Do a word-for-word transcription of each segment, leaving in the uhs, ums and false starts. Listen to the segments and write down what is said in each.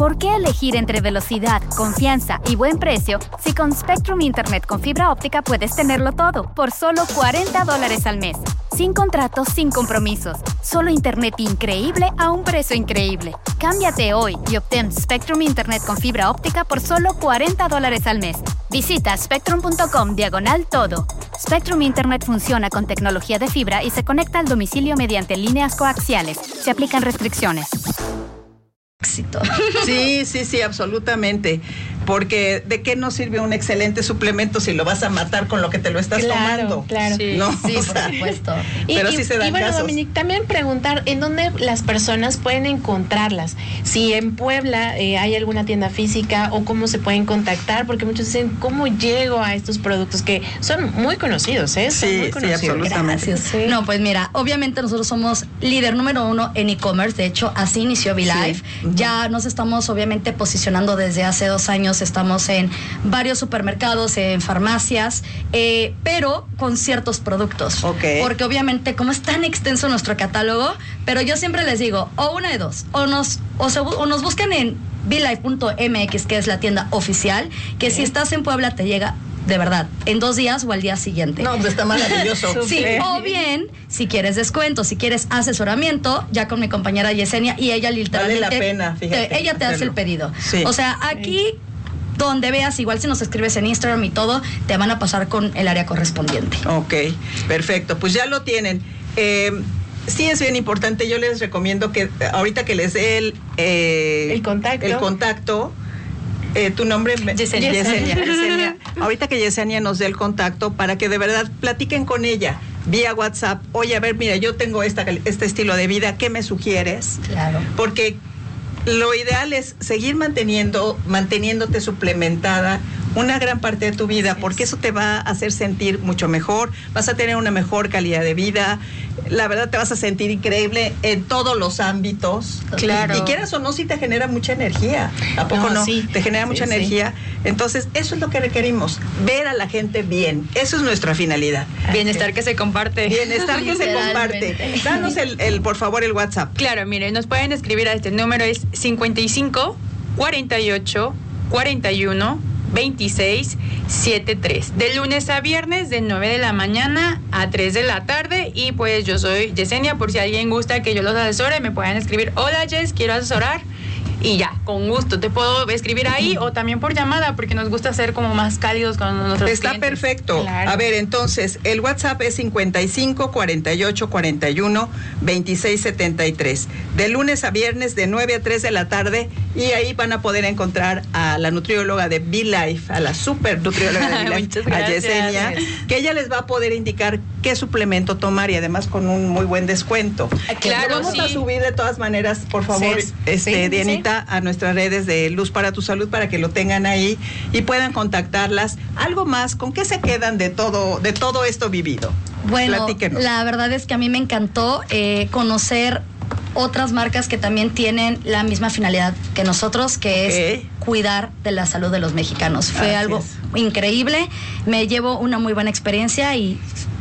¿Por qué elegir entre velocidad, confianza y buen precio si con Spectrum Internet con fibra óptica puedes tenerlo todo por solo cuarenta dólares al mes? Sin contratos, sin compromisos. Solo internet increíble a un precio increíble. Cámbiate hoy y obtén Spectrum Internet con fibra óptica por solo cuarenta dólares al mes. Visita spectrum.com diagonal todo. Spectrum Internet funciona con tecnología de fibra y se conecta al domicilio mediante líneas coaxiales. Se aplican restricciones. Éxito. Sí, sí, sí, absolutamente. Porque ¿de qué nos sirve un excelente suplemento si lo vas a matar con lo que te lo estás claro, tomando? Claro, sí, ¿no? sí, O por sea, supuesto. Y, pero y, sí se dan y bueno, casos. Dominique, también preguntar en dónde las personas pueden encontrarlas. Si en Puebla eh, hay alguna tienda física o cómo se pueden contactar, porque muchos dicen, ¿cómo llego a estos productos que son muy conocidos, eh? Son Sí, muy sí, conocidos. absolutamente. Gracias. Sí. No, pues mira, obviamente nosotros somos líder número uno en e-commerce. De hecho, así inició VLife. Sí. Uh-huh. Ya nos estamos obviamente posicionando desde hace dos años. Estamos en varios supermercados, en farmacias, eh, pero con ciertos productos. Okay. Porque obviamente, como es tan extenso nuestro catálogo, pero yo siempre les digo, o una de dos, o nos, o, se, o nos buscan en VLife punto m x, que es la tienda oficial, que sí. Si estás en Puebla te llega de verdad, en dos días o al día siguiente. No, pues está maravilloso. Sí, o bien, si quieres descuento, si quieres asesoramiento, ya con mi compañera Yesenia, y ella literalmente... Vale la pena, fíjate. Te, ella te hace el pedido. Sí. O sea, aquí, donde veas, igual si nos escribes en Instagram y todo, te van a pasar con el área correspondiente. Ok, perfecto. Pues ya lo tienen. Eh, sí es bien importante, yo les recomiendo que ahorita que les dé el... Eh, el contacto. El contacto... Eh, tu nombre, Yesenia. Yesenia, Yesenia. Ahorita que Yesenia nos dé el contacto para que de verdad platiquen con ella vía WhatsApp. Oye, a ver, mira, yo tengo esta, este estilo de vida, ¿qué me sugieres? Claro. Porque lo ideal es seguir manteniendo, manteniéndote suplementada una gran parte de tu vida, porque eso te va a hacer sentir mucho mejor, vas a tener una mejor calidad de vida, la verdad te vas a sentir increíble en todos los ámbitos. Claro. Y, y quieras o no, sí te genera mucha energía. ¿A poco no? No, sí. Te genera Sí, mucha sí. energía. Entonces, eso es lo que requerimos, ver a la gente bien. Eso es nuestra finalidad. Bienestar que se comparte. Bienestar que se comparte. Danos el, el, por favor, el WhatsApp. Claro, miren, nos pueden escribir a este número, es cincuenta y cinco, cuarenta y ocho, cuarenta y uno, veintiséis, setenta y tres. De lunes a viernes, de nueve de la mañana a tres de la tarde. Y pues yo soy Yesenia, por si alguien gusta que yo los asesore, me pueden escribir, hola Jess, quiero asesorar. Y ya, con gusto, te puedo escribir ahí o también por llamada, porque nos gusta ser como más cálidos con nuestros Está clientes. perfecto. Claro. A ver, entonces, el WhatsApp es cincuenta y cinco, cuarenta y ocho, cuarenta y uno, veintiséis, setenta y tres. De lunes a viernes, de nueve a tres de la tarde, y ahí van a poder encontrar a la nutrióloga de VLife, a la super nutrióloga de VLife, Muchas a gracias. Yesenia, que ella les va a poder indicar qué suplemento tomar y además con un muy buen descuento. Claro, Lo vamos sí. a subir de todas maneras, por favor, Sí. este, Sí, Dianita, a nuestras redes de Luz para tu Salud para que lo tengan ahí y puedan contactarlas. Algo más, ¿con qué se quedan de todo, de todo esto vivido? Bueno, Platíquenos. la verdad es que a mí me encantó eh, conocer otras marcas que también tienen la misma finalidad que nosotros, que Ok. es cuidar de la salud de los mexicanos. Fue Así algo es. increíble, me llevo una muy buena experiencia y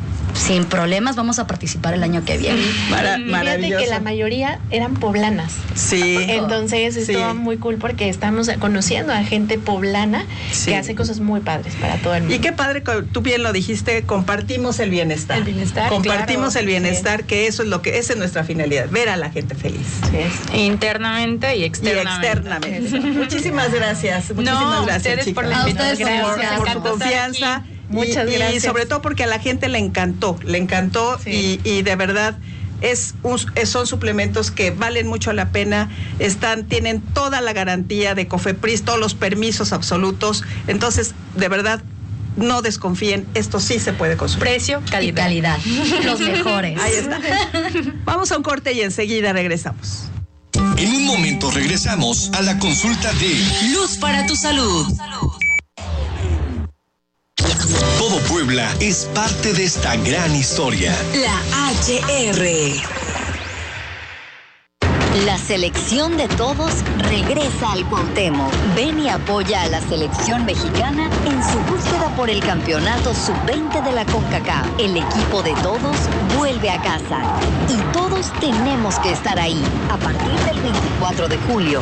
sin problemas vamos a participar el año que viene. Mara- Y fíjate maravilloso. que la mayoría eran poblanas. Sí. Entonces Sí. estuvo muy cool porque estamos conociendo a gente poblana Sí. que hace cosas muy padres para todo el mundo. Y qué padre, que tú bien lo dijiste, compartimos el bienestar. El bienestar, Compartimos claro. el bienestar, que eso es lo que, esa es nuestra finalidad, ver a la gente feliz. Sí, es- Internamente y Y externamente. externamente. Muchísimas gracias. Muchísimas No, gracias, ustedes chicas. por la A ustedes invitación. por- Gracias. por Me su encantó estar confianza. aquí. Y- Muchas y, gracias. sobre todo porque a la gente le encantó, le encantó Sí. y, y de verdad es un- son suplementos que valen mucho la pena, están, tienen toda la garantía de COFEPRIS, todos los permisos absolutos, entonces de verdad no desconfíen, esto sí se puede consumir. Precio, Y calidad. calidad, los mejores. Ahí está. Vamos a un corte y enseguida regresamos. En un momento regresamos a la consulta de Luz para tu salud. Todo Puebla es parte de esta gran historia. La H R. La selección de todos regresa al Cuauhtémoc. Ven y apoya a la selección mexicana en su búsqueda por el campeonato sub veinte de la CONCACAF. El equipo de todos vuelve a casa y todos tenemos que estar ahí a partir del veinticuatro de julio.